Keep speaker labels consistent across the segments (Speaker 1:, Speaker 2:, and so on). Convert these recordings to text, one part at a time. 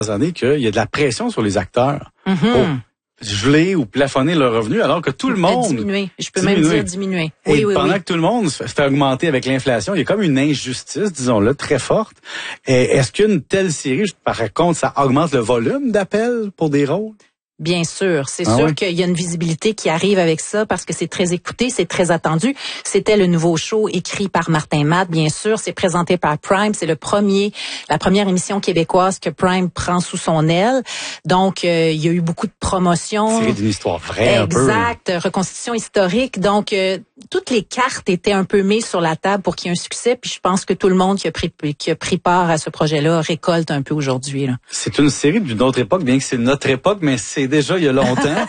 Speaker 1: années qu'il y a de la pression sur les acteurs pour geler ou plafonner leurs revenus, alors que tout le monde...
Speaker 2: Diminuer. Je peux même dire diminuer.
Speaker 1: Et pendant que tout le monde se fait augmenter avec l'inflation, il y a comme une injustice, disons-le, très forte. Et est-ce qu'une telle série, par contre, ça augmente le volume d'appels pour des rôles?
Speaker 2: Bien sûr. C'est sûr qu'il y a une visibilité qui arrive avec ça parce que c'est très écouté, c'est très attendu. C'était le nouveau show écrit par Martin Matt, bien sûr. C'est présenté par Prime. C'est la première émission québécoise que Prime prend sous son aile. Donc, il y a eu beaucoup de promotions.
Speaker 1: C'est d'une histoire vraie, un peu.
Speaker 2: Exact. Reconstitution historique. Donc, toutes les cartes étaient un peu mises sur la table pour qu'il y ait un succès. Puis je pense que tout le monde qui a pris part à ce projet-là récolte un peu aujourd'hui, là.
Speaker 1: C'est une série d'une autre époque, bien que c'est notre époque, mais c'est déjà il y a longtemps.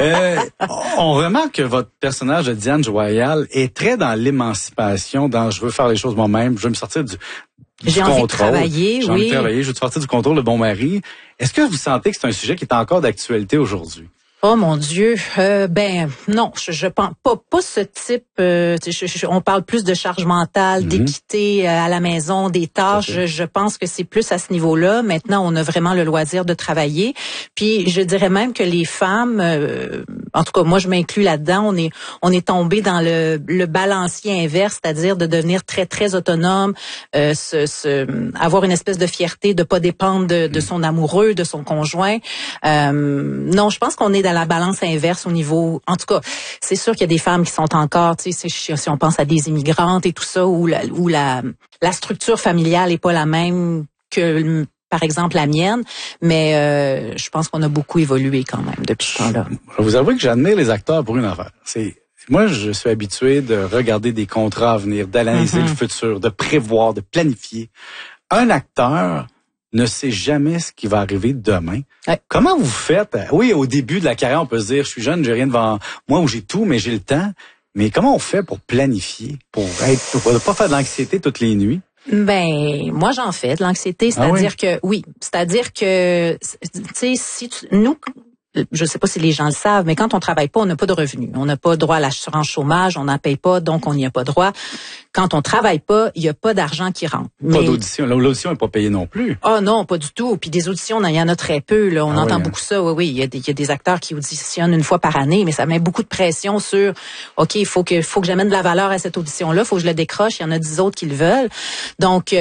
Speaker 1: On remarque que votre personnage de Diane Joyal est très dans l'émancipation, dans je veux faire les choses moi-même, je veux me sortir du
Speaker 2: J'ai
Speaker 1: contrôle.
Speaker 2: envie de travailler,
Speaker 1: J'ai envie de travailler, je veux sortir du contrôle de bon mari. Est-ce que vous sentez que c'est un sujet qui est encore d'actualité aujourd'hui?
Speaker 2: Oh mon Dieu, non, je pense pas ce type. On parle plus de charge mentale, d'équité à la maison, des tâches. Je pense que c'est plus à ce niveau-là. Maintenant, on a vraiment le loisir de travailler. Puis, je dirais même que les femmes, en tout cas, moi, je m'inclus là-dedans. On est tombé dans le balancier inverse, c'est-à-dire de devenir très très autonome, avoir une espèce de fierté de pas dépendre de son amoureux, de son conjoint. Non, je pense qu'on est dans la balance inverse au niveau... En tout cas, c'est sûr qu'il y a des femmes qui sont encore, tu sais, si on pense à des immigrantes et tout ça, où la structure familiale est pas la même que, par exemple, la mienne. Mais je pense qu'on a beaucoup évolué quand même depuis ce temps-là.
Speaker 1: Je vais vous avouer que j'admire les acteurs pour une affaire. Moi, je suis habitué de regarder des contrats à venir, d'analyser le futur, de prévoir, de planifier. Un acteur ne sait jamais ce qui va arriver demain.
Speaker 2: Ouais.
Speaker 1: Comment vous faites? Oui, au début de la carrière, on peut se dire, je suis jeune, j'ai rien devant moi ou j'ai tout, mais j'ai le temps. Mais comment on fait pour planifier, pour ne pas faire de l'anxiété toutes les nuits?
Speaker 2: Ben, moi, j'en fais de l'anxiété, c'est-à-dire que, c'est-à-dire que, tu sais, nous, je sais pas si les gens le savent, mais quand on travaille pas, on n'a pas de revenus. On n'a pas droit à l'assurance chômage, on n'en paye pas, donc on n'y a pas droit. Quand on travaille pas, il y a pas d'argent qui rentre.
Speaker 1: Pas d'audition. L'audition n'est pas payée non plus.
Speaker 2: Ah non, pas du tout. Puis des auditions, il y en a très peu. Là. On entend beaucoup ça. Oui. Il y a des acteurs qui auditionnent une fois par année, mais ça met beaucoup de pression sur, OK, il faut que j'amène de la valeur à cette audition-là, il faut que je le décroche. Il y en a 10 autres qui le veulent. Donc,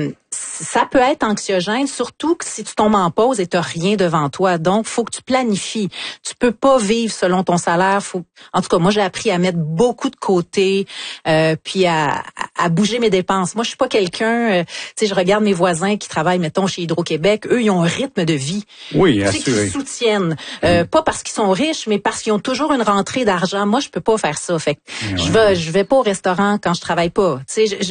Speaker 2: ça peut être anxiogène, surtout que si tu tombes en pause et tu n'as rien devant toi. Donc, faut que tu planifies. Tu peux pas vivre selon ton salaire. En tout cas, moi, j'ai appris à mettre beaucoup de côté, puis à bouger mes dépenses. Moi, je suis pas quelqu'un... tu sais, je regarde mes voisins qui travaillent, mettons, chez Hydro-Québec. Eux, ils ont un rythme de vie.
Speaker 1: Oui, assuré.
Speaker 2: Tu sais, qu'ils soutiennent. Pas parce qu'ils sont riches, mais parce qu'ils ont toujours une rentrée d'argent. Moi, je peux pas faire ça. Fait que je vais pas au restaurant quand je travaille pas. Tu sais,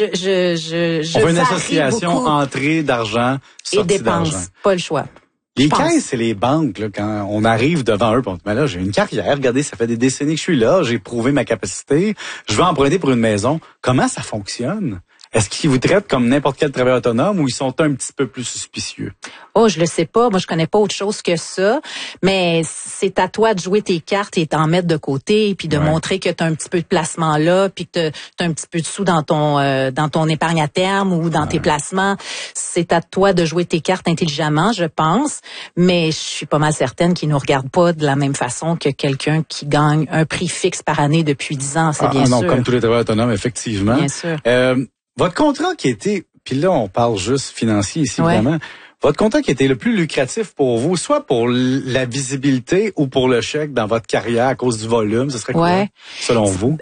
Speaker 2: je
Speaker 1: on veut une association
Speaker 2: beaucoup.
Speaker 1: Entrée d'argent, sortie
Speaker 2: et dépenses,
Speaker 1: d'argent.
Speaker 2: pas le choix.
Speaker 1: Les caisses et les banques, là, quand on arrive devant eux, mais là, j'ai une carrière, regardez, ça fait des décennies que je suis là, j'ai prouvé ma capacité, je veux emprunter pour une maison. Comment ça fonctionne? Est-ce qu'ils vous traitent comme n'importe quel travailleur autonome ou ils sont un petit peu plus suspicieux?
Speaker 2: Oh, je le sais pas. Moi, je connais pas autre chose que ça. Mais c'est à toi de jouer tes cartes et t'en mettre de côté, puis de montrer que tu as un petit peu de placement là, puis que tu as un petit peu de sous dans ton épargne à terme ou dans tes placements. C'est à toi de jouer tes cartes intelligemment, je pense. Mais je suis pas mal certaine qu'ils nous regardent pas de la même façon que quelqu'un qui gagne un prix fixe par année depuis 10 ans. C'est bien sûr.
Speaker 1: Non, comme tous les travailleurs autonomes, effectivement.
Speaker 2: Bien sûr.
Speaker 1: Votre contrat qui était, puis là, on parle juste financier ici, vraiment. Votre contrat qui était le plus lucratif pour vous, soit pour la visibilité ou pour le chèque dans votre carrière à cause du volume, ce serait quoi, selon vous?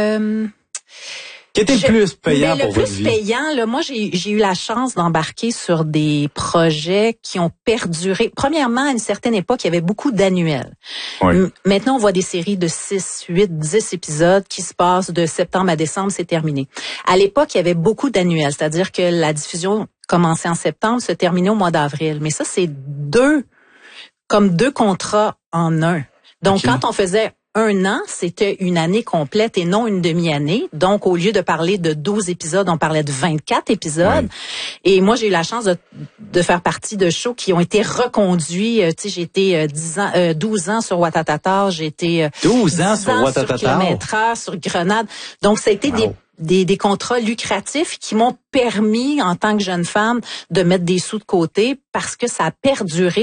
Speaker 1: Qui était le plus payant pour votre vie?
Speaker 2: Le plus payant, là, moi, j'ai eu la chance d'embarquer sur des projets qui ont perduré. Premièrement, à une certaine époque, il y avait beaucoup d'annuels. Maintenant, on voit des séries de 6, 8, 10 épisodes qui se passent de septembre à décembre, c'est terminé. À l'époque, il y avait beaucoup d'annuels, c'est-à-dire que la diffusion commençait en septembre, se terminait au mois d'avril. Mais ça, c'est deux contrats en un. Donc, quand on faisait un an, c'était une année complète et non une demi-année. Donc, au lieu de parler de 12 épisodes, on parlait de 24 épisodes. Et moi, j'ai eu la chance de faire partie de shows qui ont été reconduits. Tu sais, j'ai été 12 ans sur Ouattatata, j'ai été
Speaker 1: 12 ans sur Ouattatata,
Speaker 2: sur Kilomètre-Heure, sur Grenade. Donc, ça a été des contrats lucratifs qui m'ont permis, en tant que jeune femme, de mettre des sous de côté parce que ça a perduré